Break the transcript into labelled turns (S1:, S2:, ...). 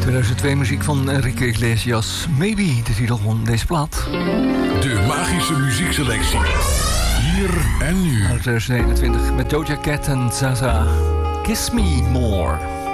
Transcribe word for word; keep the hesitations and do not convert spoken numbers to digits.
S1: tweeduizend twee muziek van Enrique Iglesias. Maybe, de titel van deze plaat.
S2: De magische muziekselectie. Hier en nu.
S1: tweeduizend eenentwintig met Doja Cat en Zaza. Kiss Me More.